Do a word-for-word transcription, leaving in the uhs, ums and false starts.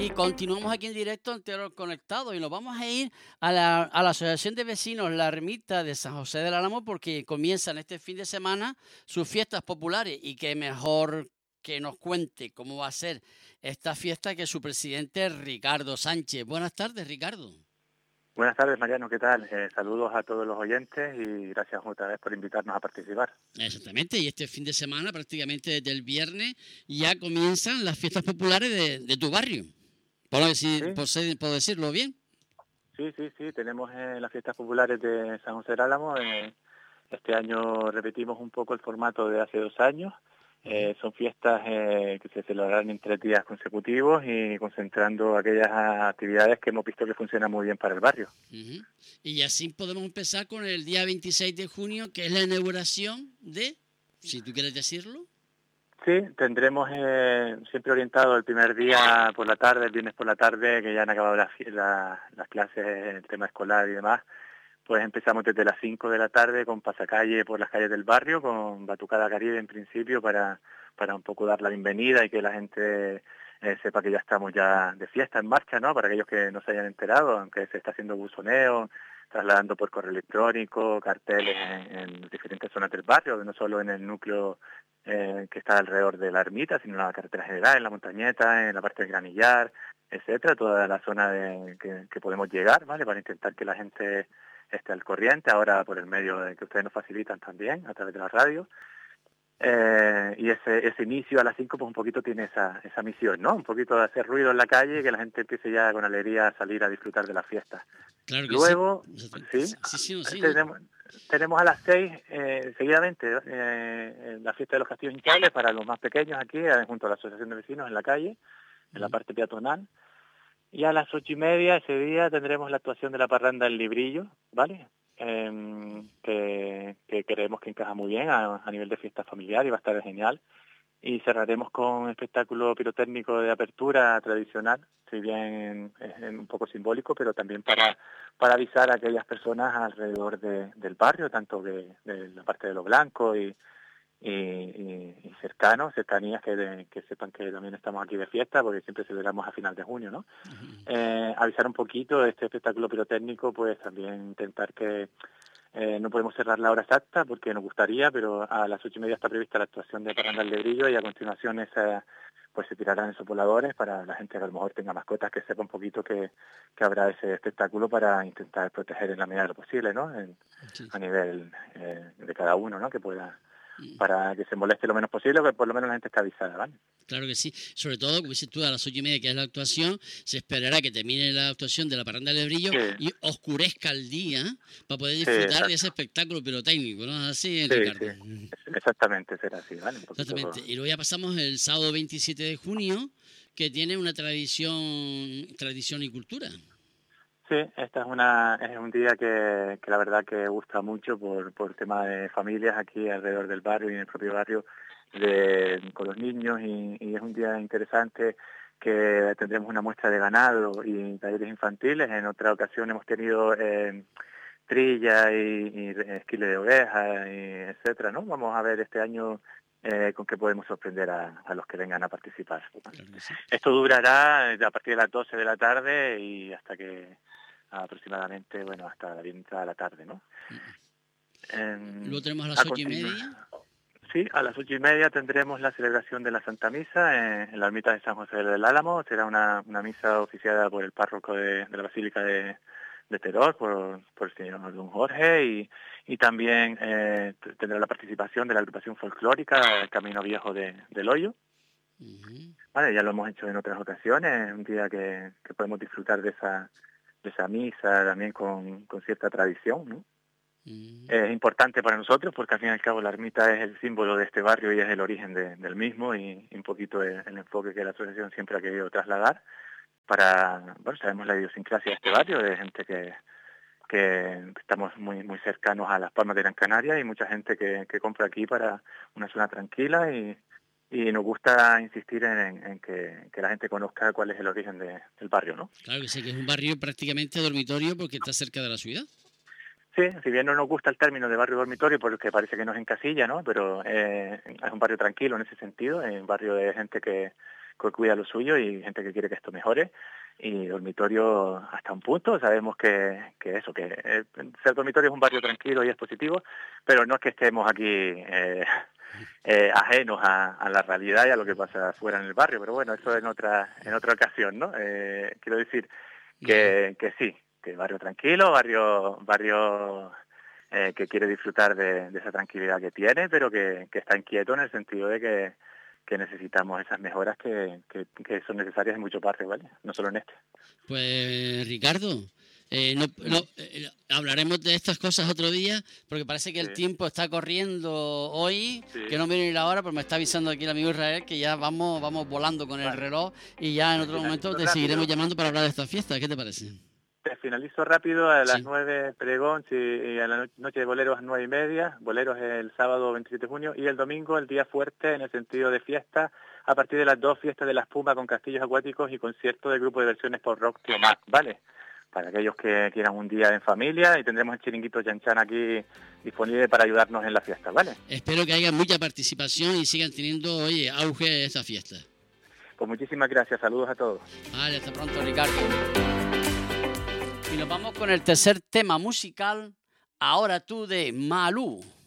Y continuamos aquí en directo en Terror Conectado y nos vamos a ir a la, a la Asociación de Vecinos La Ermita de San José del Álamo porque comienzan este fin de semana sus fiestas populares y qué mejor que nos cuente cómo va a ser esta fiesta que su presidente Ricardo Sánchez. Buenas tardes, Ricardo. Buenas tardes, Mariano, ¿qué tal? Eh, saludos a todos los oyentes y gracias otra vez por invitarnos a participar. Exactamente, y este fin de semana, prácticamente desde el viernes, ya comienzan las fiestas populares de, de tu barrio, por, decir, ¿Sí? por, ser, por decirlo bien. Sí, sí, sí, tenemos eh, las fiestas populares de San José del Álamo. Eh, este año repetimos un poco el formato de hace dos años. Eh, son fiestas eh, que se celebrarán en tres días consecutivos y concentrando aquellas actividades que hemos visto que funcionan muy bien para el barrio. Uh-huh. Y así podemos empezar con el día veintiséis de junio, que es la inauguración de, si tú quieres decirlo. Sí, tendremos eh, siempre orientado el primer día por la tarde, el viernes por la tarde, que ya han acabado las, la, las clases, el tema escolar y demás. Pues empezamos desde las cinco de la tarde con pasacalle por las calles del barrio, con Batucada Caribe en principio para, para un poco dar la bienvenida y que la gente eh, sepa que ya estamos ya de fiesta en marcha, ¿no? Para aquellos que no se hayan enterado, aunque se está haciendo buzoneo, trasladando por correo electrónico, carteles en, en diferentes zonas del barrio, no solo en el núcleo eh, que está alrededor de la ermita, sino en la carretera general, en la montañeta, en la parte del Granillar, etcétera, toda la zona de, que, que podemos llegar, ¿vale? Para intentar que la gente esté al corriente, ahora por el medio de que ustedes nos facilitan también, a través de la radio. Eh, y ese, ese inicio a las cinco pues un poquito tiene esa, esa misión, ¿no? Un poquito de hacer ruido en la calle, que la gente empiece ya con alegría a salir a disfrutar de las fiestas. Claro que Luego, sí. sí, Sí, sí, sí, tenemos, tenemos a las seis, eh, seguidamente, eh, la fiesta de los castillos hinchables para los más pequeños aquí, eh, junto a la Asociación de Vecinos en la calle, en la parte peatonal. Y a las ocho y media ese día tendremos la actuación de la parranda El Librillo, ¿vale? Eh, que, que creemos que encaja muy bien a, a nivel de fiesta familiar y va a estar genial. Y cerraremos con un espectáculo pirotécnico de apertura tradicional, si bien es un poco simbólico, pero también para, para avisar a aquellas personas alrededor de, del barrio, tanto de, de la parte de lo blanco y, y, y, y cercanos, cercanías que, de, que sepan que también estamos aquí de fiesta, porque siempre celebramos a final de junio, ¿no? Uh-huh. Eh, avisar un poquito de este espectáculo pirotécnico, pues también intentar que eh, no podemos cerrar la hora exacta porque nos gustaría, pero a las ocho y media está prevista la actuación de Parranda de Brillo y a continuación esa, pues se tirarán esos voladores para la gente que a lo mejor tenga mascotas, que sepa un poquito que, que habrá ese espectáculo para intentar proteger en la medida de lo posible, ¿no? En, sí. A nivel eh, de cada uno, ¿no? Que pueda, para que se moleste lo menos posible, que por lo menos la gente está avisada, ¿vale? Claro que sí, sobre todo, como dices tú, a las ocho y media, que es la actuación, se esperará que termine la actuación de la Parranda de Brillo sí. y oscurezca el día para poder disfrutar sí, de ese espectáculo pirotécnico, ¿no? Así, sí, Ricardo. Sí. Exactamente, será así, ¿vale? Un Exactamente, y luego ya pasamos el sábado veintisiete de junio, que tiene una tradición, tradición y cultura. Sí, esta es una es un día que, que la verdad que gusta mucho por por tema de familias aquí alrededor del barrio y en el propio barrio de con los niños y, y es un día interesante que tendremos una muestra de ganado y talleres infantiles. En otra ocasión hemos tenido eh, trilla y, y esquile de oveja y etcétera, ¿no? Vamos a ver este año eh, con qué podemos sorprender a, a los que vengan a participar. Claro que sí. Esto durará a partir de las doce de la tarde y hasta que aproximadamente, bueno, hasta la entrada de la tarde, ¿no? En, Luego tenemos a las a ocho y media. Sí, a las ocho y media tendremos la celebración de la Santa Misa en, en la ermita de San José del Álamo. Será una, una misa oficiada por el párroco de, de la Basílica de, de Teror, por, por el señor Don Jorge, y, y también eh, tendrá la participación de la agrupación folclórica El Camino Viejo de, del Hoyo. Uh-huh. Vale, ya lo hemos hecho en otras ocasiones, un día que, que podemos disfrutar de esa de esa misa también con, con cierta tradición, ¿no? Uh-huh. Es importante para nosotros porque al fin y al cabo la ermita es el símbolo de este barrio y es el origen de, del mismo y, y un poquito el, el enfoque que la asociación siempre ha querido trasladar para, bueno, sabemos la idiosincrasia de este barrio, de gente que, que estamos muy muy cercanos a Las Palmas de Gran Canaria y mucha gente que, que compra aquí para una zona tranquila y Y nos gusta insistir en, en, en que, que la gente conozca cuál es el origen de, del barrio, ¿no? Claro que sí, que es un barrio prácticamente dormitorio porque está cerca de la ciudad. Sí, si bien no nos gusta el término de barrio dormitorio porque parece que nos encasilla, ¿no? Pero eh, es un barrio tranquilo en ese sentido, es un barrio de gente que, que cuida lo suyo y gente que quiere que esto mejore. Y dormitorio hasta un punto, sabemos que, que eso, que eh, ser dormitorio es un barrio tranquilo y es positivo, pero no es que estemos aquí eh, eh, ajenos a, a la realidad y a lo que pasa afuera en el barrio, pero bueno, eso en otra en otra ocasión, ¿no? Eh, quiero decir que, que sí, que barrio tranquilo, barrio barrio eh, que quiere disfrutar de, de esa tranquilidad que tiene, pero que, que está inquieto en el sentido de que que necesitamos esas mejoras que, que, que son necesarias en muchos barrios, ¿vale? No solo en este. Pues Ricardo, eh, no, no, eh, hablaremos de estas cosas otro día, porque parece que el Sí. tiempo está corriendo hoy, Sí. que no viene ni la hora, pero me está avisando aquí el amigo Israel que ya vamos vamos volando con el Vale. reloj y ya en otro momento te rápido. seguiremos llamando para hablar de esta fiesta. ¿Qué te parece? Te finalizo rápido, a las Sí. nueve pregón, sí, y a la no- noche de boleros a las nueve y media, boleros el sábado veintisiete de junio y el domingo el día fuerte en el sentido de fiesta, a partir de las dos fiestas de la espuma con castillos acuáticos y concierto del grupo de versiones por rock Teomac, ¿vale? Para aquellos que quieran un día en familia y tendremos el chiringuito Chanchan aquí disponible para ayudarnos en la fiesta, ¿vale? Espero que haya mucha participación y sigan teniendo, oye, auge esta fiesta. Pues muchísimas gracias, saludos a todos. Vale, hasta pronto, Ricardo. Y nos vamos con el tercer tema musical, Ahora tú, de Malú.